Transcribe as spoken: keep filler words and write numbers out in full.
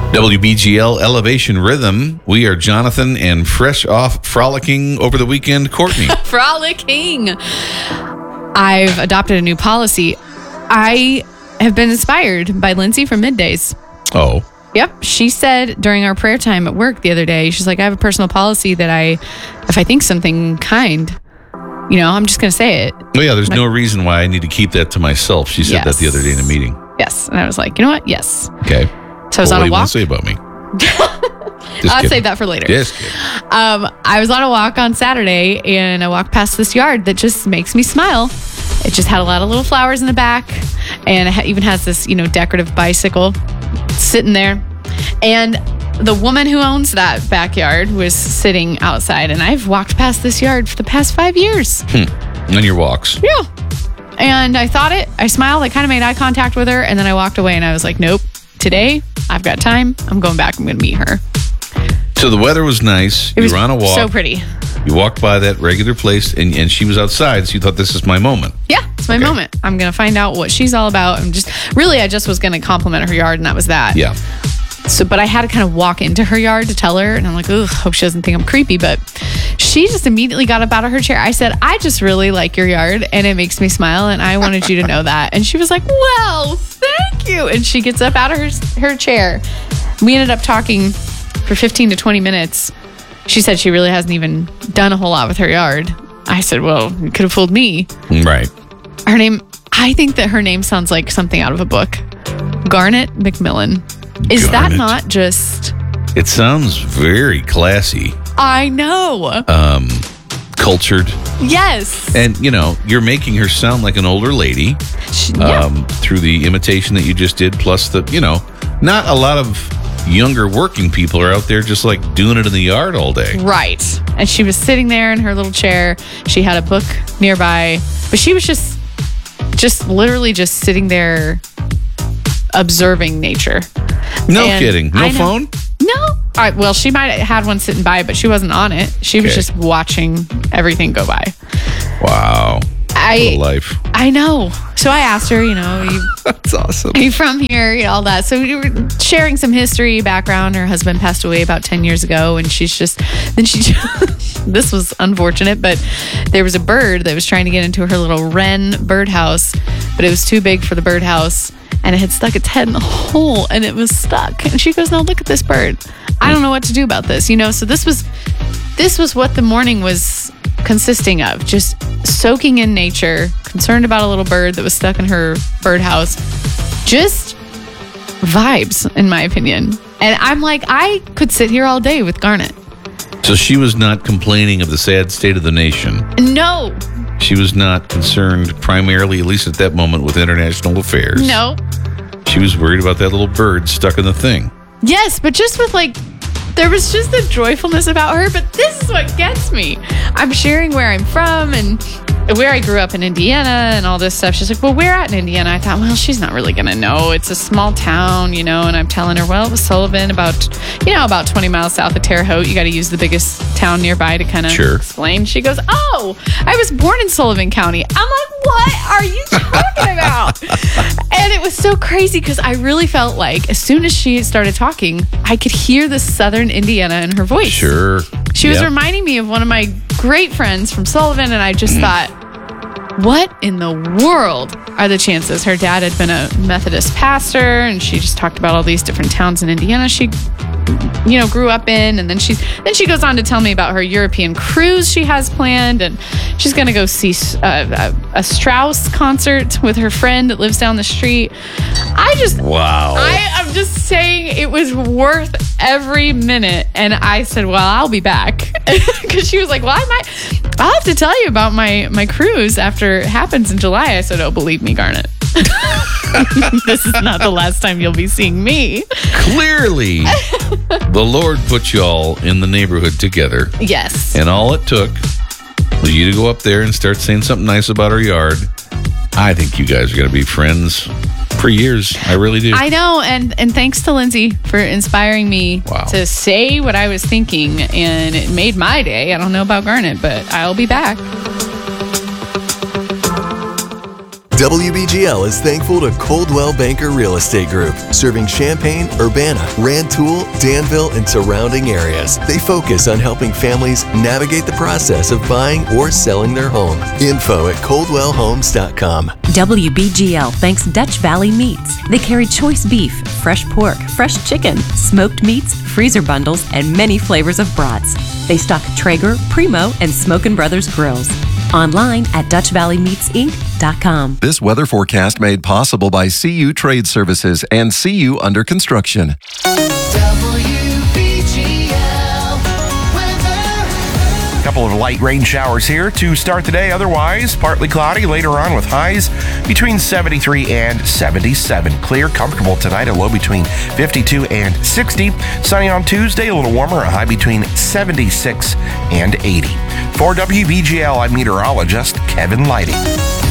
W B G L Elevation Rhythm. We are Jonathan and fresh off frolicking over the weekend, Courtney. Frolicking. I've adopted a new policy. I have been inspired by Lindsay from Middays. Oh. Yep. She said during our prayer time at work the other day, she's like, I have a personal policy that I, if I think something kind, you know, I'm just going to say it. Oh, yeah, there's like, no reason why I need to keep that to myself. She said yes. that the other day in a meeting. Yes. And I was like, you know what? Yes. Okay. So I was well, on what a do you walk. want to say about me? Just I'll kidding. save that for later. Just kidding. Um, I was on a walk on Saturday and I walked past this yard that just makes me smile. It just had a lot of little flowers in the back and it even has this, you know, decorative bicycle sitting there. And the woman who owns that backyard was sitting outside and I've walked past this yard for the past five years. Hmm. On your walks. Yeah. And I thought it, I smiled, I kind of made eye contact with her and then I walked away and I was like, nope, today I've got time. I'm going back. I'm going to meet her. So the weather was nice. It you was were on a walk. so pretty. You walked by that regular place and, and she was outside. So you thought, this is my moment. Yeah, it's my Okay. moment. I'm going to find out what she's all about. I'm just really, I just was going to compliment her yard and that was that. Yeah. So, but I had to kind of walk into her yard to tell her, and I'm like, ugh, hope she doesn't think I'm creepy. But she just immediately got up out of her chair. I said, I just really like your yard, and it makes me smile, and I wanted you to know that. And she was like, well, thank you. And she gets up out of her her chair. We ended up talking for fifteen to twenty minutes. She said she really hasn't even done a whole lot with her yard. I said, well, you could have fooled me. Right. Her name, I think that her name sounds like something out of a book. Garnet McMillan. Is that Garnet. not just... It sounds very classy, I know. um, cultured. Yes. And, you know, you're making her sound like an older lady She- yeah. um, through the imitation that you just did. Plus the, you know, not a lot of younger working people are out there just like doing it in the yard all day. Right. And she was sitting there in her little chair. She had a book nearby, but she was just, just literally just sitting there observing nature. No And kidding. No I know- phone? No. All right, well, she might have had one sitting by, but she wasn't on it. She was Okay. just watching everything go by. Wow. I What a life. I know. So I asked her, you know, you, That's awesome. are you from here? You know, all that. So we were sharing some history, background. Her husband passed away about ten years ago, and she's just, then she, just, this was unfortunate, but there was a bird that was trying to get into her little wren birdhouse, but it was too big for the birdhouse, and it had stuck its head in the hole, and it was stuck. And she goes, no, look at this bird. I don't know what to do about this, you know? So this was, this was what the morning was consisting of, just soaking in nature, concerned about a little bird that was stuck in her birdhouse, just vibes, in my opinion. And I'm like, I could sit here all day with Garnet. So she was not complaining of the sad state of the nation. No, She was not concerned primarily, at least at that moment, with international affairs. no. She was worried about that little bird stuck in the thing. Yes, but just with like, there was just a joyfulness about her. But this is what gets me. I'm sharing where I'm from and where I grew up in Indiana and all this stuff. She's like, well, where at in Indiana? I thought, well, she's not really going to know. It's a small town, you know. And I'm telling her, well, it was Sullivan, about, you know, about twenty miles south of Terre Haute. You got to use the biggest town nearby to kind of Sure. explain. She goes, oh, I was born in Sullivan County. I'm like, what are you talking about? And it was so crazy because I really felt like as soon as she started talking, I could hear the Southern Indiana in her voice. Sure. She was Yep. reminding me of one of my great friends from Sullivan, and I just Mm. thought, what in the world are the chances? Her dad had been a Methodist pastor, and she just talked about all these different towns in Indiana she, you know, grew up in. And then she's then she goes on to tell me about her European cruise she has planned, and she's going to go see uh, a, a Strauss concert with her friend that lives down the street. I just Wow. I am just saying it was worth every minute. And I said, well, I'll be back. Because she was like, well, I might, I'll have to tell you about my, my cruise after it happens in July. I said, oh, believe me, Garnet. This is not the last time you'll be seeing me. Clearly, the Lord put y'all in the neighborhood together. Yes. And all it took was you to go up there and start saying something nice about her yard. I think you guys are going to be friends for years. I really do. I know. And, and thanks to Lindsay for inspiring me Wow. to say what I was thinking. And it made my day. I don't know about Garnet, but I'll be back. W B G L is thankful to Coldwell Banker Real Estate Group, serving Champaign, Urbana, Rantoul, Danville, and surrounding areas. They focus on helping families navigate the process of buying or selling their home. Info at coldwell homes dot com. W B G L thanks Dutch Valley Meats. They carry choice beef, fresh pork, fresh chicken, smoked meats, freezer bundles, and many flavors of brats. They stock Traeger, Primo, and Smokin' Brothers grills. Online at dutch valley meats inc dot com. This weather forecast made possible by C U Trade Services and C U Under Construction. Couple of light rain showers here to start the day. Otherwise, partly cloudy later on with highs between seventy-three and seventy-seven. Clear, comfortable tonight, a low between fifty-two and sixty. Sunny on Tuesday, a little warmer, a high between seventy-six and eighty. For W B G L, I'm meteorologist Kevin Lighty.